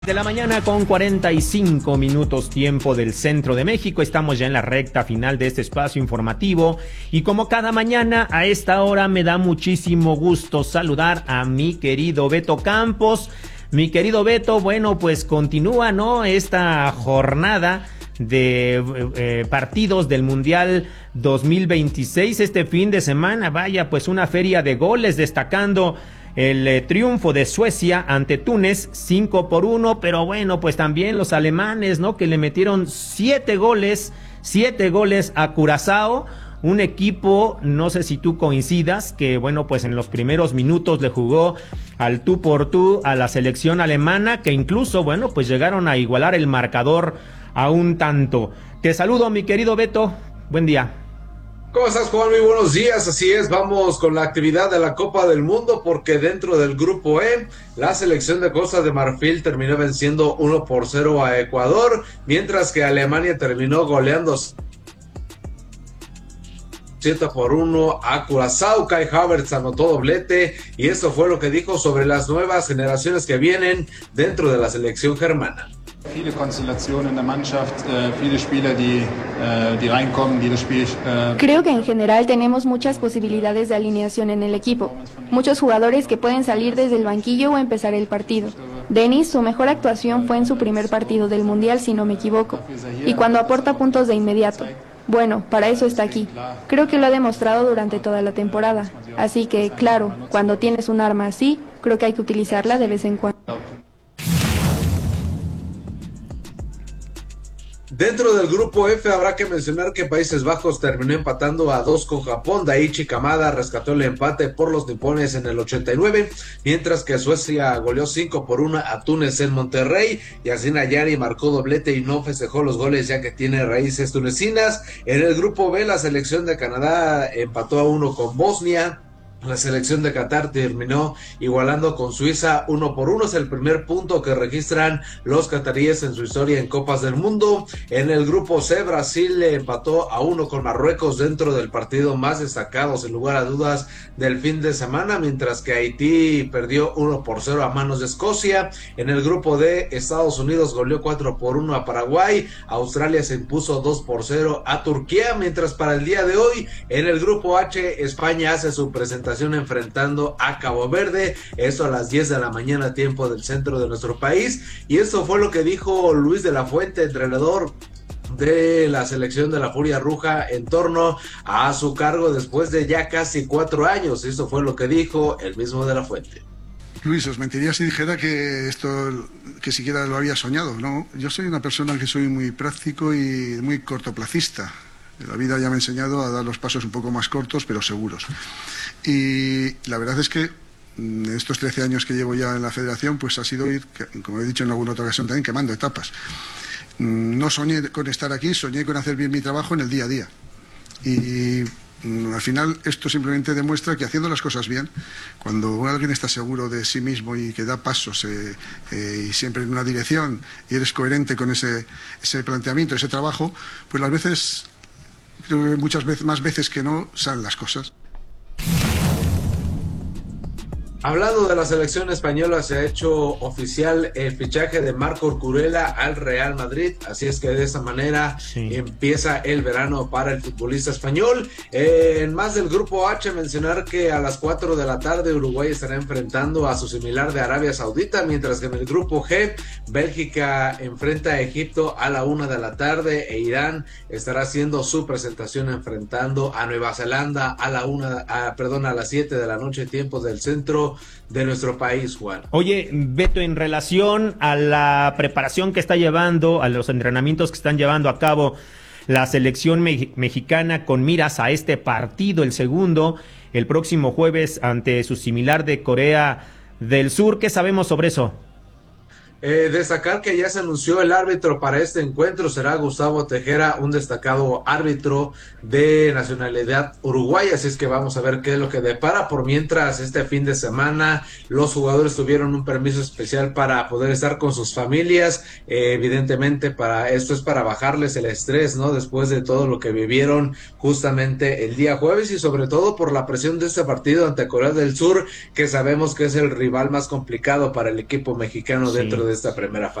De la mañana con 45 minutos tiempo del centro de México. Estamos ya en la recta final de este espacio informativo y como cada mañana a esta hora me da muchísimo gusto saludar a mi querido Beto Campos. Mi querido Beto, bueno, pues continúa, ¿no?, esta jornada de partidos del Mundial 2026 este fin de semana. Vaya, pues una feria de goles, destacando el triunfo de Suecia ante Túnez 5-1, pero bueno, pues también los alemanes, ¿no?, que le metieron 7 goles a Curazao, un equipo, no sé si tú coincidas, que bueno, pues en los primeros minutos le jugó al tú por tú a la selección alemana, que incluso, bueno, pues llegaron a igualar el marcador a un tanto. Te saludo, mi querido Beto, buen día. ¿Cómo estás, Juan? Muy buenos días. Así es, vamos con la actividad de la Copa del Mundo, porque dentro del grupo E, la selección de Costa de Marfil terminó venciendo 1-0 a Ecuador, mientras que Alemania terminó goleando 7-1 a Curazao. Kai Havertz anotó doblete, y esto fue lo que dijo sobre las nuevas generaciones que vienen dentro de la selección germana. Viele Konstellationen in der Mannschaft, viele Spieler die reinkommen, die das Spiel. Creo que en general tenemos muchas posibilidades de alineación en el equipo. Muchos jugadores que pueden salir desde el banquillo o empezar el partido. Denis, su mejor actuación fue en su primer partido del Mundial, si no me equivoco, y cuando aporta puntos de inmediato. Bueno, para eso está aquí. Creo que lo ha demostrado durante toda la temporada. Así que, claro, cuando tienes un arma así, creo que hay que utilizarla de vez en cuando. Dentro del grupo F habrá que mencionar que Países Bajos terminó empatando a 2 con Japón. Daichi Kamada rescató el empate por los nipones en el 89, mientras que Suecia goleó 5-1 a Túnez en Monterrey. Yacine Ayari marcó doblete y no festejó los goles, ya que tiene raíces tunecinas. En el grupo B, la selección de Canadá empató a 1 con Bosnia. La selección de Qatar terminó igualando con Suiza 1-1. Es el primer punto que registran los cataríes en su historia en Copas del Mundo. En el grupo C, Brasil empató a 1 con Marruecos dentro del partido más destacado, sin lugar a dudas, del fin de semana, mientras que Haití perdió 1-0 a manos de Escocia. En el grupo D, Estados Unidos goleó 4-1 a Paraguay. Australia se impuso 2-0 a Turquía, mientras para el día de hoy, en el grupo H, España hace su presentación enfrentando a Cabo Verde, esto a las 10 de la mañana, tiempo del centro de nuestro país. Y esto fue lo que dijo Luis de la Fuente, entrenador de la selección de la Furia Roja, en torno a su cargo después de ya casi 4 años. Esto fue lo que dijo el mismo de la Fuente. Luis, os mentiría si dijera que esto, que siquiera lo había soñado, ¿no? Yo soy una persona que soy muy práctico y muy cortoplacista. La vida ya me ha enseñado a dar los pasos un poco más cortos, pero seguros. Y la verdad es que estos 13 años que llevo ya en la federación, pues ha sido ir, como he dicho en alguna otra ocasión también, quemando etapas. No soñé con estar aquí, soñé con hacer bien mi trabajo en el día a día. Y al final esto simplemente demuestra que haciendo las cosas bien, cuando alguien está seguro de sí mismo y que da pasos y siempre en una dirección, y eres coherente con ese planteamiento, ese trabajo, pues las veces, creo que muchas veces, más veces que no, salen las cosas. Hablando de la selección española, se ha hecho oficial el fichaje de Marco Cucurella al Real Madrid, así es que de esta manera empieza el verano para el futbolista español. En más del grupo H, mencionar que a las 4 de la tarde Uruguay estará enfrentando a su similar de Arabia Saudita, mientras que en el grupo G, Bélgica enfrenta a Egipto a la 1 de la tarde e Irán estará haciendo su presentación enfrentando a Nueva Zelanda a las 7 de la noche, tiempo del centro de nuestro país, Juan. Oye, Beto, en relación a la preparación que está llevando, a los entrenamientos que están llevando a cabo la selección mexicana con miras a este partido, el segundo, el próximo jueves ante su similar de Corea del Sur, ¿qué sabemos sobre eso? Destacar que ya se anunció el árbitro para este encuentro, será Gustavo Tejera, un destacado árbitro de nacionalidad uruguaya, así es que vamos a ver qué es lo que depara. Por mientras, este fin de semana los jugadores tuvieron un permiso especial para poder estar con sus familias, evidentemente esto es para bajarles el estrés, ¿no? Después de todo lo que vivieron justamente el día jueves, y sobre todo por la presión de este partido ante Corea del Sur, que sabemos que es el rival más complicado para el equipo mexicano dentro de de esta primera fase.